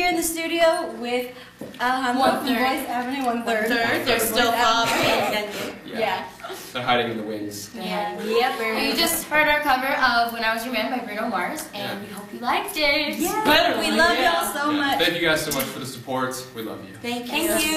in the studio with Alejandro from Boys Avenue 1/3. They're still popping. Yeah. They're hiding in the wings. Yeah. Yep. You just heard our cover of When I Was Your Man by Bruno Mars, and we hope you liked it. Yeah. We love y'all so much. Thank you guys so much for the support. We love you. Thank you.